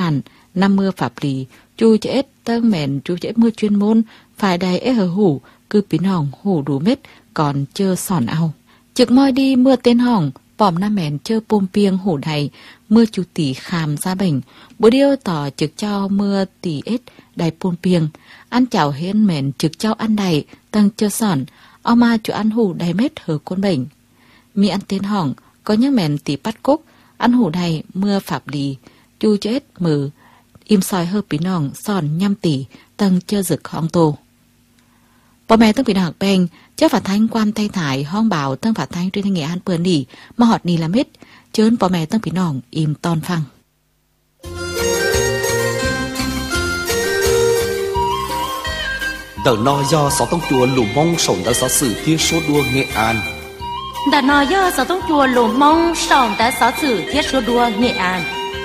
an, năm mưa pháp lý, chú chết tăng mẹn chú chết mưa chuyên môn, phải đầy hờ hủ, cứ pín hỏng hủ đủ mết, còn chơ sòn ao. Trực moi đi mưa tên hỏng, bòm nam mẹn chơ pôm piêng hủ đầy, mưa chú tỷ khám ra bệnh, bữa điêu tỏ trực cho mưa tỷ ết đầy pôm piêng, ăn chảo hiên mẹn trực cho ăn đầy, tăng chơ sòn, ao ma chú ăn hủ đầy mết hở con bệnh. Mi ăn tên hỏng, có những mẹn tỷ bắt cúc, ăn hủ đầy mưa pháp lý, chú chết mừ, im soi hơ pín hỏng sòn nhăm tỷ, tăng chơ rực hong tô. Bố mẹ tương bị học bèn, chứ phạt thanh quan tay thải hong bảo tương phạt thanh trên Nghệ An bươn nỉ, mà họt nỉ làm hết, chớn bố mẹ tương bị nòng im ton phăng. Đợt nò do sáu tông chùa Lù Mông sống đã giáo sử thiết số đua Nghệ An. Đợt nò do sáu tông chùa Lù Mông sống đã giáo sử thiết số đua Nghệ An.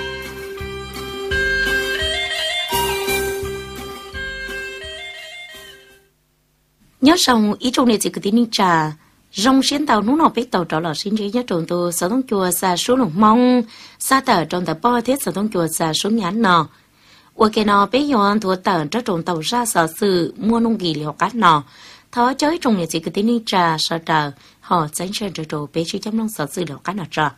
Nhớ xong ý trong này chỉ có tin trà rong xuyên tàu nút nọ biết tàu trở lại xin chỉ nhớ trộn từ sáu tông chùa xa số Lù Mông xa tờ trong tờ bao thiết sáu tông chùa xa số nhãn nọ. Ở cái nọ bé yon thua tờ cho trộn tàu ra sở sự mua nông kỳ liệu cát nọ. Thó chơi trong này chỉ có tin trà sợ tờ họ tránh chơi trộn trộn bé chú chấm nông sở sự liệu cát nọ trà.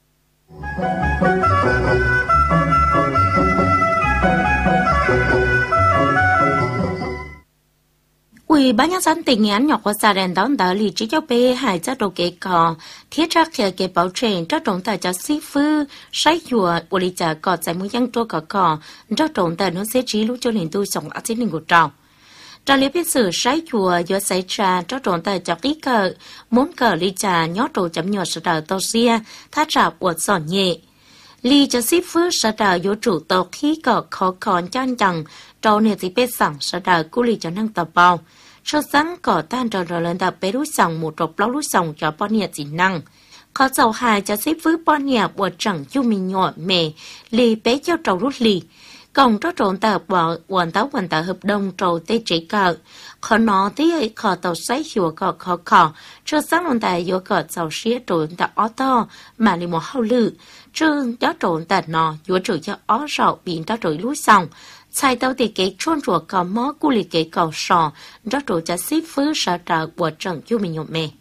Ủy ban nhân dân tỉnh Nghệ An nhỏ qua gia đình đón đỡ lý trí cho bé hải cho đồ kế cò thiết ra khía kế bảo truyền cho trộn tờ cho sĩ phu say chùa của lý trả cò giải mũi dân trô cò cho trộn tờ nó sẽ trí lúc cho liền tôi sống ở trên đỉnh của trào. Trào liếp biết sự say chùa do xảy ra cho trộn tờ cho ký cờ muốn cờ lý trả nhó trổ chấm nhỏ sở đờ tàu xia thắt trả của sòn nhẹ. Lý cho sĩ phu sở đờ vô chủ tàu khí cờ khó còn chân chẳng trâu nè thì bé sẵn sở đờ của lý cho năng tàu bao. Cho rằng có tan trở lên tập bé đuôi sòng một rộp lóc đuôi sòng cho bọn nhiệt dị năng. Khó dầu hài cho xếp với bọn nhiệt của chẳng chú mình nhỏ mẹ, lì bé cho trâu rút lì. Còn cho trộn tập bỏ hoàn tàu hợp đồng trâu tê chế cờ. Khó nó tí ấy khó tàu xoáy hiểu khó. Cho rằng hoàn tài vô cờ dầu xía trộn tập ó to mà lì một hao lự. Chứ cho trộn tập nó vô trừ cho ó rậu biến cho trôi lúi sòng. Sai tàu thì kế trôn rùa có mó cu lì kế cầu sò, đó trụ cho xếp phứ sở trợ của trận chú mình nhộn mê.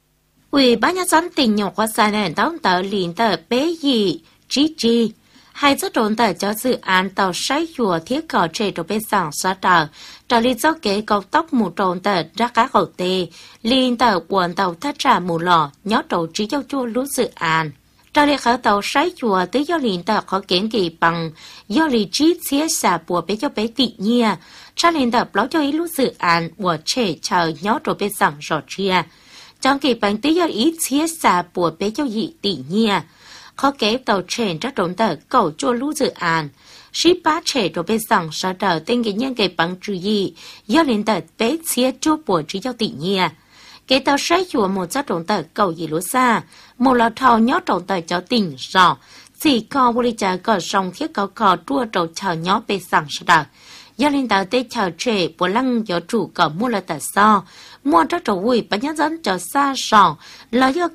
Ủy ban nhân dân tỉnh nhỏ qua xa nền tàu tờ liền tờ bé gì, chi. Hai giấc trốn tờ cho dự án tàu say chùa thiết cỏ trề đồ bên sẵn sở trợ, trở lý do kế cầu tóc mù trốn tờ ra cá khẩu tê, liền tờ quần tàu thất trả mù lò, nhó trổ trí châu chua lũ dự án. Trở lý khởi tàu say chùa tới do liền tờ có kiến kỳ bằng do lý trí xế xả bùa bé cho bé tị nhia, cho liền tờ báo cho ý lúc dự án của trẻ chờ nhó trổ bé sẵn rõ chia. Trong kỳ bằng tới do ý xế xả bùa bé cho dị tị nhia, khó kế tàu trẻ cho trốn tờ cầu chua lúc dự án. Sĩ bá trẻ trổ bé sẵn sở tờ tên kỳ nhân kỳ bằng trừ dị, do liền tờ bé xế chua bùa trí cho tị nhia. Kế tàu say chùa một giấc trốn tờ cầu dị lúa xa, một lò thầu nhó trốn tờ cho tỉnh rõ. Chỉ có bố lý trả có sông thiết có trua trầu chờ nhó bê sẵn sở đờ. Do linh tàu tê chờ trẻ bố lăng do chủ có mua là tờ so. Mua cho trầu vui bà nhá dẫn cho xa sò. Là do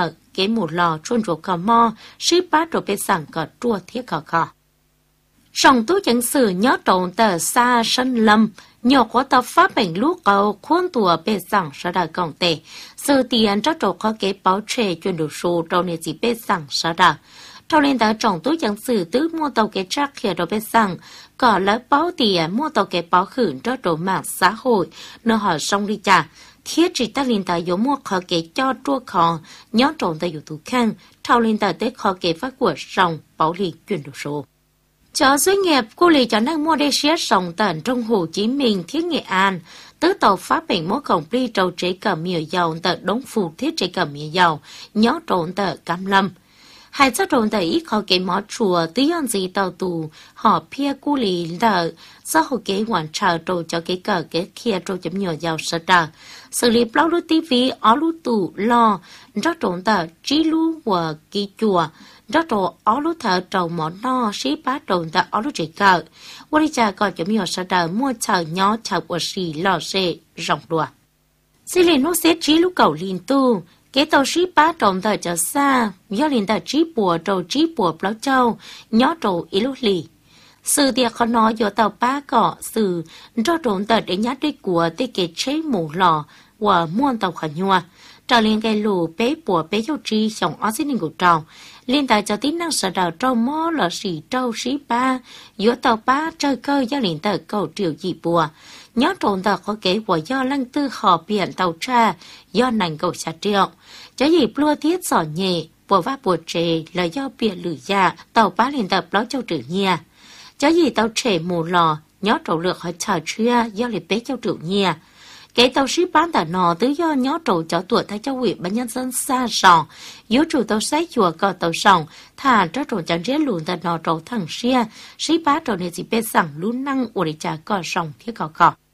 kế một lò chuôn rổ có mò. Sĩ bát rổ bê sẵn có trua thiết có. Sông tú chẳng sử nhó trốn tờ xa sân lâm. Nhỏ có tàu phát bệnh lúc cầu khuôn tùa bê sẵn sở đờ cộng tệ. Sự tiền cho trầu có kế báo trẻ chuyên đủ số trầu nề chỉ bê sẵn sở đờ. Trong lên tờ trọng túi chẳng sử tứ mua tàu kế trắc khía đồ bê sẵn, có lấy báo tiền mua tàu kế báo khửn cho đồ mạng xã hội, nơi họ xong đi trả. Thiết chỉ ta lên tờ yếu mua khó kế cho trua khó, nhóm trọng tờ yếu thủ khăn, trong lên tờ tế khó kế phát của xong báo lì chuyển đồ số. Cho doanh nghiệp, cô lì cho năng mua đê xế sòng tận trong Hồ Chí Minh, Thiết Nghệ An, tứ tàu phát bệnh mỗi khổng pli trầu chế cờ mìa dầu tận đống phù thiết chế cờ mìa dầu, nhóm trọng tờ Cam Lâm. Hai giấc trốn tờ ý khó kế mó chùa tí yon gì tàu tù, họ phía cu lì đờ, do hồ kế hoàn trào trồ cho kế cờ kế kia trồ chấm nhỏ dầu sở trà. Xử lý blog lưu tivi, ó lưu tù lo, giấc trốn tờ trí lưu của kỳ chùa, giấc trồ ó lưu thở trầu mỏ no, xí bá trốn tờ ó lưu chế cờ. Qua đi chà còn chấm nhỏ sở trà mua chờ nhỏ chờ của xì lò xê, rộng đùa. Xí lì nô xế trí lưu cầu linh tu, kế tàu sĩ bá trộm tờ cho xa, do liền tờ trí bùa trầu trí bùa báo châu, nhó trầu ý lúc lì. sự tiệc khó nói do tàu ba cọ sự cho trốn tờ để nhát đi của tê kê chế mù lò và muôn tàu khả nhua trò liên gây lù bế bùa bế dâu trí xong ó xin hình của trò liên tài cho tín năng sở đào trâu mô là sĩ trâu sĩ ba giữa tàu ba chơi cơ do liên tờ cầu triều dị bùa nhớ trốn tờ có kế của do lăng tư họ biển tàu tra do nành cầu xa triệu cho dịp lua thiết giỏ nhẹ bùa vác bùa trề là do biển lử dạ tàu ba liên tập ló châu trừ nhia cho gì tàu trẻ mù lò nhớ trầu lược họ chờ chia do liệt bế châu trừ nhia cái tàu ship bán tờ nò tứ do nhớ trầu cháu tuổi thay châu huyện bán nhân dân xa sòng yếu chủ tàu sách chùa cờ tàu sòng thà cho trầu chẳng riết lùn tờ nò trầu thằng xia ship bán trầu này chỉ bế sẵn lún năng của để trả cò sòng thiết cò cò